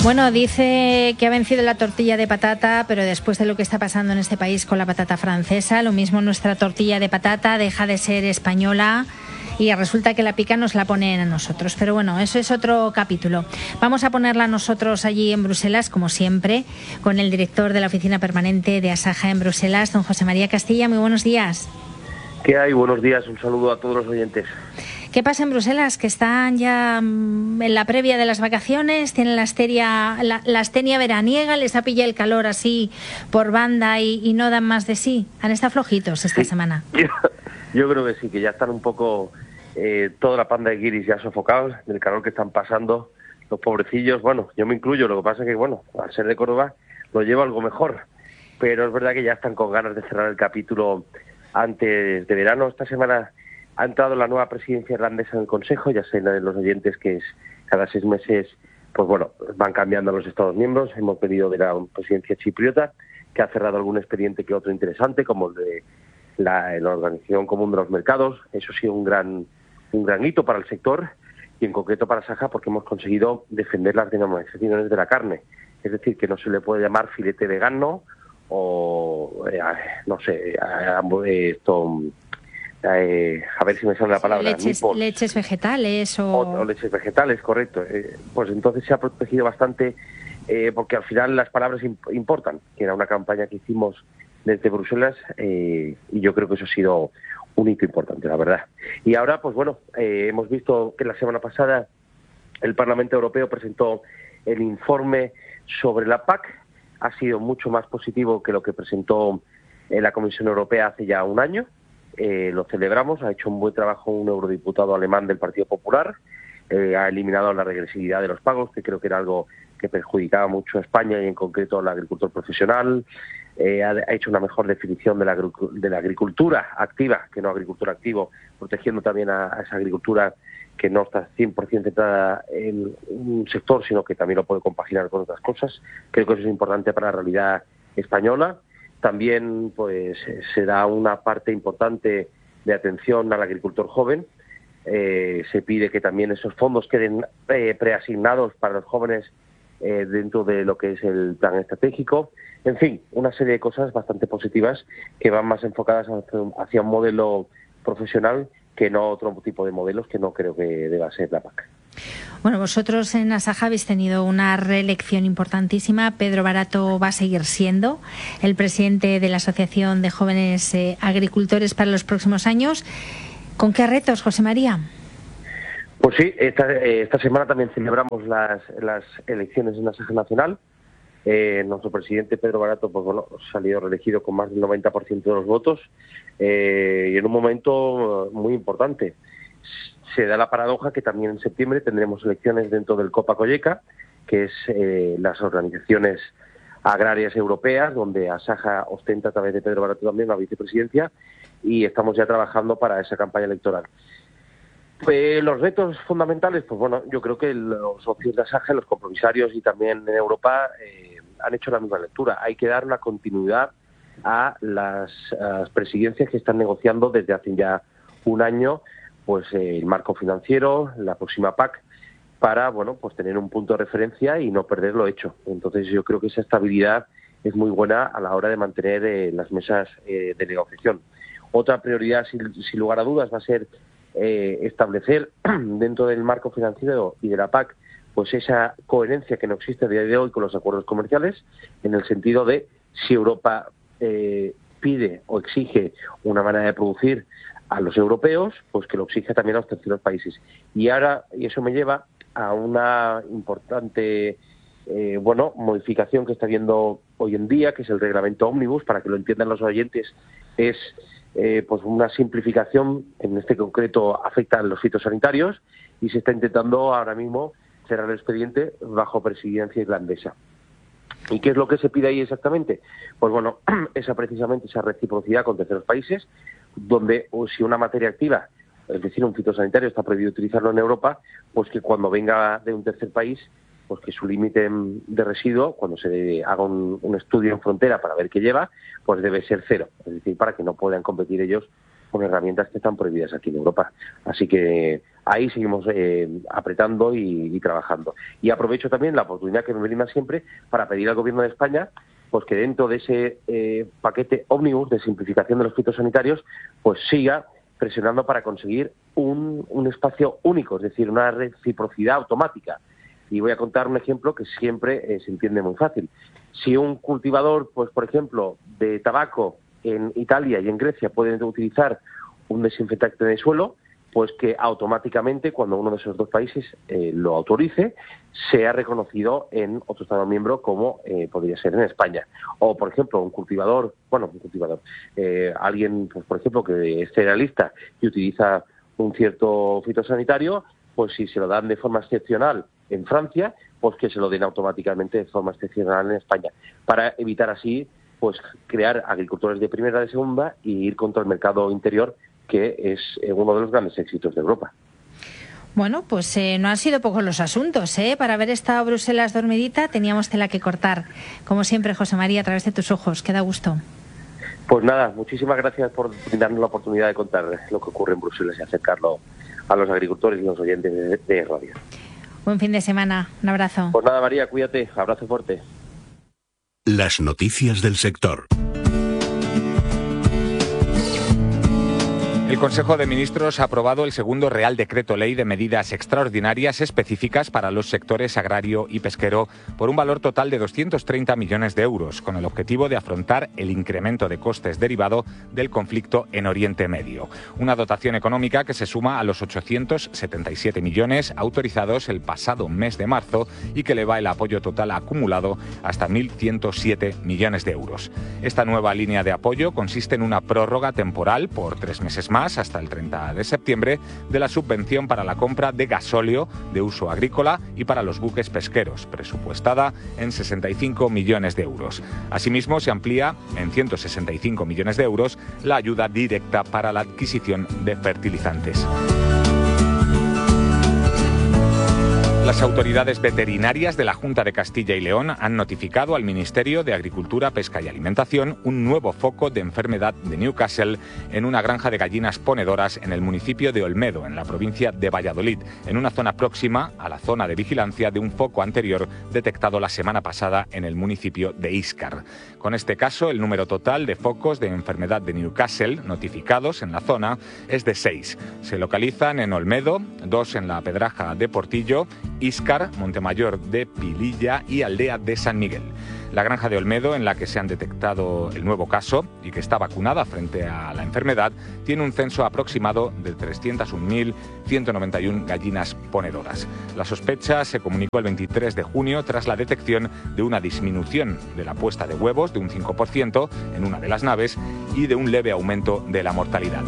Bueno, dice que ha vencido la tortilla de patata, pero después de lo que está pasando en este país con la patata francesa, lo mismo nuestra tortilla de patata deja de ser española y resulta que la pica nos la ponen a nosotros. Pero bueno, eso es otro capítulo. Vamos a ponerla nosotros allí en Bruselas, como siempre, con el director de la oficina permanente de Asaja en Bruselas, don José María Castilla. Muy buenos días. ¿Qué hay? Buenos días. Un saludo a todos los oyentes. ¿Qué pasa en Bruselas? Que están ya en la previa de las vacaciones, tienen la astenia veraniega, les ha pillado el calor así por banda y no dan más de sí. ¿Han estado flojitos esta semana? Yo creo que sí, que ya están un poco toda la panda de guiris ya sofocados del calor que están pasando los pobrecillos. Bueno, yo me incluyo, lo que pasa es que, bueno, al ser de Córdoba lo llevo algo mejor, pero es verdad que ya están con ganas de cerrar el capítulo antes de verano. Esta semana ha entrado la nueva presidencia irlandesa en el Consejo, ya saben los oyentes que es cada 6 meses, pues bueno, van cambiando los Estados miembros. Hemos venido de la presidencia chipriota, que ha cerrado algún expediente que otro interesante, como el de la Organización Común de los Mercados. Eso ha sido un gran hito para el sector y en concreto para Asaja, porque hemos conseguido defender las denominaciones de la carne. Es decir, que no se le puede llamar filete vegano o, no sé, a ver si me sale la palabra. Leches vegetales o leches vegetales, correcto. Pues entonces se ha protegido bastante, porque al final las palabras importan, que era una campaña que hicimos desde Bruselas, y yo creo que eso ha sido un hito importante, la verdad. Y ahora, pues bueno, hemos visto que la semana pasada el Parlamento Europeo presentó el informe sobre la PAC. Ha sido mucho más positivo que lo que presentó la Comisión Europea hace ya un año. Lo celebramos. Ha hecho un buen trabajo un eurodiputado alemán del Partido Popular. Ha eliminado la regresividad de los pagos, que creo que era algo que perjudicaba mucho a España y en concreto al agricultor profesional. Ha hecho una mejor definición de la agricultura activa, que no agricultura activo, protegiendo también a esa agricultura que no está 100% centrada en un sector, sino que también lo puede compaginar con otras cosas. Creo que eso es importante para la realidad española. También pues se da una parte importante de atención al agricultor joven. Se pide que también esos fondos queden preasignados para los jóvenes dentro de lo que es el plan estratégico. En fin, una serie de cosas bastante positivas que van más enfocadas hacia un modelo profesional que no otro tipo de modelos, que no creo que deba ser la PAC. Bueno, vosotros en Asaja habéis tenido una reelección importantísima. Pedro Barato va a seguir siendo el presidente de la Asociación de Jóvenes Agricultores para los próximos años. ¿Con qué retos, José María? Pues sí, esta semana también celebramos las elecciones en Asaja Nacional. Nuestro presidente Pedro Barato, pues bueno, salió reelegido con más del 90% de los votos, y en un momento muy importante. Se da la paradoja que también en septiembre tendremos elecciones dentro del Copa Cogeca, que es las organizaciones agrarias europeas, donde Asaja ostenta a través de Pedro Barato también la vicepresidencia, y estamos ya trabajando para esa campaña electoral. Los retos fundamentales, pues bueno, yo creo que los socios de Asaja, los compromisarios y también en Europa han hecho la misma lectura. Hay que dar una continuidad a las presidencias que están negociando desde hace ya un año, pues el marco financiero, la próxima PAC, para bueno, pues tener un punto de referencia y no perder lo hecho. Entonces yo creo que esa estabilidad es muy buena a la hora de mantener las mesas de negociación. Otra prioridad, sin lugar a dudas, va a ser establecer dentro del marco financiero y de la PAC pues esa coherencia que no existe a día de hoy con los acuerdos comerciales, en el sentido de si Europa pide o exige una manera de producir a los europeos, pues que lo exige también a los terceros países. Y eso me lleva a una importante modificación que está habiendo hoy en día, que es el reglamento Omnibus. Para que lo entiendan los oyentes, es pues una simplificación. En este concreto afecta a los fitosanitarios y se está intentando ahora mismo cerrar el expediente bajo presidencia irlandesa. ¿Y qué es lo que se pide ahí exactamente? Pues bueno, precisamente esa reciprocidad con terceros países, donde si una materia activa, es decir, un fitosanitario, está prohibido utilizarlo en Europa, pues que cuando venga de un tercer país, pues que su límite de residuo, cuando se haga un estudio en frontera para ver qué lleva, pues debe ser 0. Es decir, para que no puedan competir ellos con herramientas que están prohibidas aquí en Europa. Así que ahí seguimos apretando y trabajando. Y aprovecho también la oportunidad que me brinda siempre para pedir al Gobierno de España pues que dentro de ese paquete ómnibus de simplificación de los fitosanitarios pues siga presionando para conseguir un espacio único, es decir, una reciprocidad automática. Y voy a contar un ejemplo que siempre se entiende muy fácil. Si un cultivador, pues por ejemplo, de tabaco en Italia y en Grecia puede utilizar un desinfectante de suelo, pues que automáticamente, cuando uno de esos dos países lo autorice, sea reconocido en otro Estado miembro como podría ser en España. O, por ejemplo, alguien, pues por ejemplo, que es cerealista y utiliza un cierto fitosanitario, pues si se lo dan de forma excepcional en Francia, pues que se lo den automáticamente de forma excepcional en España, para evitar así pues crear agricultores de primera, de segunda y ir contra el mercado interior, que es uno de los grandes éxitos de Europa. Bueno, pues no han sido pocos los asuntos, ¿eh? Para haber estado Bruselas dormidita teníamos tela que cortar. Como siempre, José María, a través de tus ojos, que da gusto. Pues nada, muchísimas gracias por darnos la oportunidad de contar lo que ocurre en Bruselas y acercarlo a los agricultores y los oyentes de radio. Buen fin de semana, un abrazo. Pues nada, María, cuídate, abrazo fuerte. Las noticias del sector. El Consejo de Ministros ha aprobado el segundo Real Decreto Ley de medidas extraordinarias específicas para los sectores agrario y pesquero por un valor total de 230 millones de euros, con el objetivo de afrontar el incremento de costes derivado del conflicto en Oriente Medio. Una dotación económica que se suma a los 877 millones autorizados el pasado mes de marzo y que eleva el apoyo total acumulado hasta 1.107 millones de euros. Esta nueva línea de apoyo consiste en una prórroga temporal por 3 meses más, hasta el 30 de septiembre, de la subvención para la compra de gasóleo de uso agrícola y para los buques pesqueros, presupuestada en 65 millones de euros. Asimismo, se amplía en 165 millones de euros la ayuda directa para la adquisición de fertilizantes. Las autoridades veterinarias de la Junta de Castilla y León han notificado al Ministerio de Agricultura, Pesca y Alimentación un nuevo foco de enfermedad de Newcastle en una granja de gallinas ponedoras en el municipio de Olmedo, en la provincia de Valladolid, en una zona próxima a la zona de vigilancia de un foco anterior detectado la semana pasada en el municipio de Íscar. Con este caso, el número total de focos de enfermedad de Newcastle notificados en la zona es de 6. Se localizan en Olmedo, 2 en la Pedraja de Portillo, Íscar, Montemayor de Pililla y Aldea de San Miguel. La granja de Olmedo, en la que se han detectado el nuevo caso y que está vacunada frente a la enfermedad, tiene un censo aproximado de 301.191 gallinas ponedoras. La sospecha se comunicó el 23 de junio tras la detección de una disminución de la puesta de huevos de un 5% en una de las naves y de un leve aumento de la mortalidad.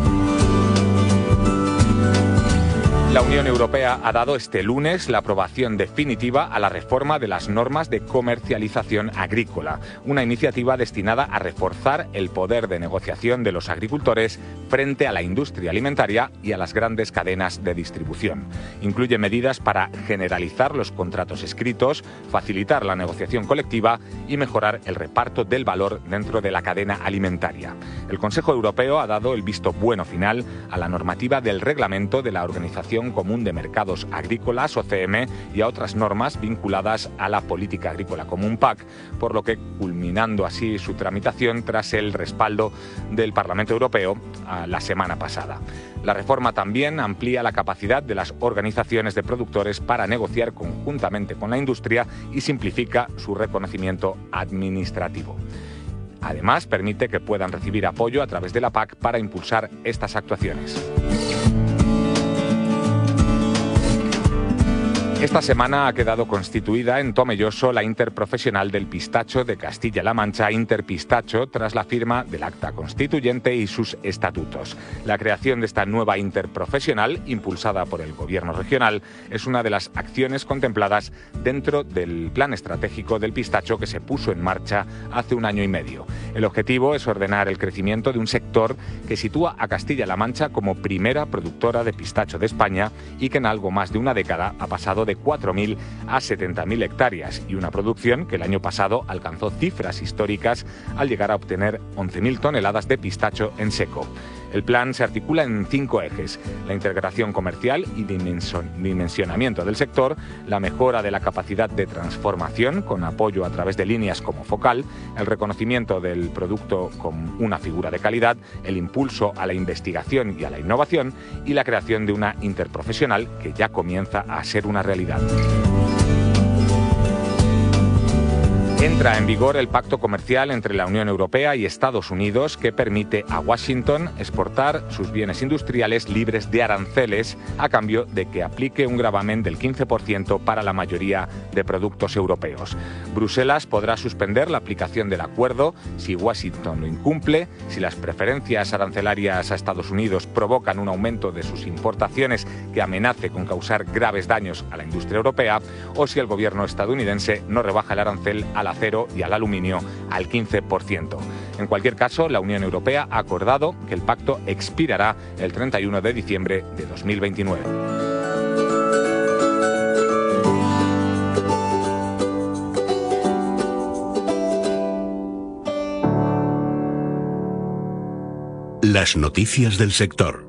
La Unión Europea ha dado este lunes la aprobación definitiva a la reforma de las normas de comercialización agrícola, una iniciativa destinada a reforzar el poder de negociación de los agricultores frente a la industria alimentaria y a las grandes cadenas de distribución. Incluye medidas para generalizar los contratos escritos, facilitar la negociación colectiva y mejorar el reparto del valor dentro de la cadena alimentaria. El Consejo Europeo ha dado el visto bueno final a la normativa del Reglamento de la Organización Común de Mercados Agrícolas, OCM, y a otras normas vinculadas a la Política Agrícola Común, PAC, por lo que culminando así su tramitación tras el respaldo del Parlamento Europeo la semana pasada. La reforma también amplía la capacidad de las organizaciones de productores para negociar conjuntamente con la industria y simplifica su reconocimiento administrativo. Además, permite que puedan recibir apoyo a través de la PAC para impulsar estas actuaciones. Esta semana ha quedado constituida en Tomelloso la Interprofesional del Pistacho de Castilla-La Mancha, Interpistacho, tras la firma del acta constituyente y sus estatutos. La creación de esta nueva interprofesional, impulsada por el Gobierno regional, es una de las acciones contempladas dentro del Plan Estratégico del Pistacho que se puso en marcha hace 1 año y medio. El objetivo es ordenar el crecimiento de un sector que sitúa a Castilla-La Mancha como primera productora de pistacho de España y que en algo más de una década ha pasado de 4.000 a 70.000 hectáreas y una producción que el año pasado alcanzó cifras históricas al llegar a obtener 11.000 toneladas de pistacho en seco. El plan se articula en 5 ejes: la integración comercial y dimensionamiento del sector, la mejora de la capacidad de transformación con apoyo a través de líneas como Focal, el reconocimiento del producto como una figura de calidad, el impulso a la investigación y a la innovación y la creación de una interprofesional que ya comienza a ser una realidad. Entra en vigor el pacto comercial entre la Unión Europea y Estados Unidos que permite a Washington exportar sus bienes industriales libres de aranceles a cambio de que aplique un gravamen del 15% para la mayoría de productos europeos. Bruselas podrá suspender la aplicación del acuerdo si Washington lo incumple, si las preferencias arancelarias a Estados Unidos provocan un aumento de sus importaciones que amenace con causar graves daños a la industria europea, o si el gobierno estadounidense no rebaja el arancel al acero y al aluminio al 15%. En cualquier caso, la Unión Europea ha acordado que el pacto expirará el 31 de diciembre de 2029. Las noticias del sector.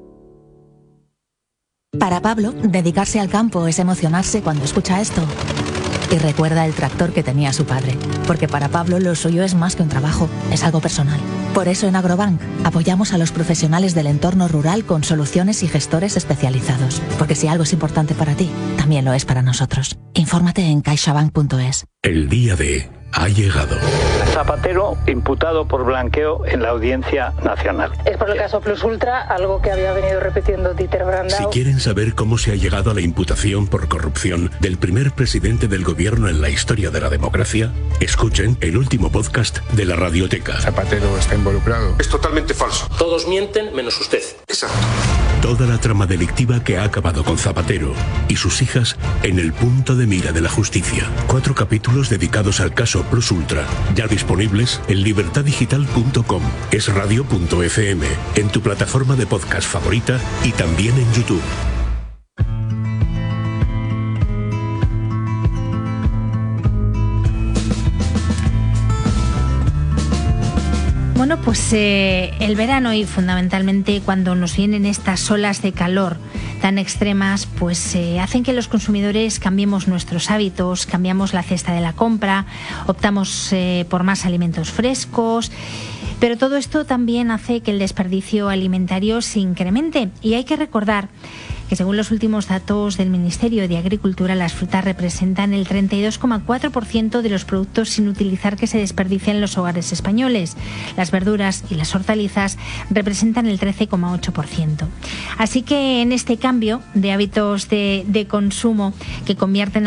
Para Pablo, dedicarse al campo es emocionarse cuando escucha esto. Y recuerda el tractor que tenía su padre, porque para Pablo lo suyo es más que un trabajo, es algo personal. Por eso en Agrobank apoyamos a los profesionales del entorno rural con soluciones y gestores especializados, porque si algo es importante para ti, también lo es para nosotros. Infórmate en caixabank.es. El día D ha llegado. Zapatero imputado por blanqueo en la Audiencia Nacional. Es por el caso Plus Ultra, algo que había venido repitiendo Dieter Brandau. Si quieren saber cómo se ha llegado a la imputación por corrupción del primer presidente del gobierno en la historia de la democracia, escuchen el último podcast de la Radioteca. Zapatero está involucrado. Es totalmente falso. Todos mienten menos usted. Exacto. Toda la trama delictiva que ha acabado con Zapatero y sus hijas en el punto de mira de la justicia. 4 capítulos dedicados al caso Plus Ultra, ya disponibles en libertaddigital.com, esradio.fm, en tu plataforma de podcast favorita y también en YouTube. Bueno, pues el verano y fundamentalmente cuando nos vienen estas olas de calor tan extremas, pues hacen que los consumidores cambiemos nuestros hábitos, cambiamos la cesta de la compra, optamos por más alimentos frescos. Pero todo esto también hace que el desperdicio alimentario se incremente. Y hay que recordar que según los últimos datos del Ministerio de Agricultura, las frutas representan el 32,4% de los productos sin utilizar que se desperdician en los hogares españoles. Las verduras y las hortalizas representan el 13,8%. Así que en este cambio de hábitos de consumo que convierten